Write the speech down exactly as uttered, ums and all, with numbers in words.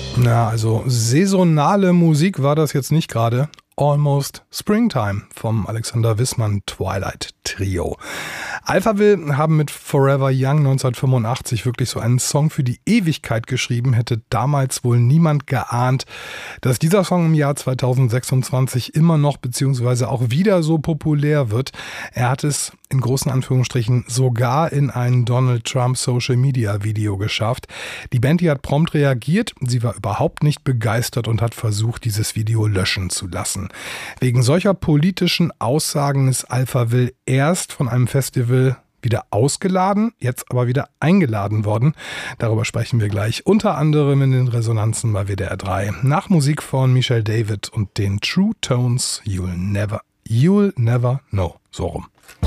Na, also saisonale Musik war das jetzt nicht gerade. Almost Springtime vom Alexander Wissmann Twilight Trio. Alphaville haben mit Forever Young neunzehnhundertfünfundachtzig wirklich so einen Song für die Ewigkeit geschrieben, hätte damals wohl niemand geahnt, dass dieser Song im Jahr zweitausendsechsundzwanzig immer noch bzw. auch wieder so populär wird. Er hat es in großen Anführungsstrichen sogar in ein Donald Trump Social Media Video geschafft. Die Band, die hat prompt reagiert, sie war überhaupt nicht begeistert und hat versucht, dieses Video löschen zu lassen. Wegen solcher politischen Aussagen ist Alphaville erst von einem Festival wieder ausgeladen, jetzt aber wieder eingeladen worden. Darüber sprechen wir gleich, unter anderem in den Resonanzen bei W D R drei. Nach Musik von Michelle David und den True Tones You'll Never, You'll Never Know. So rum.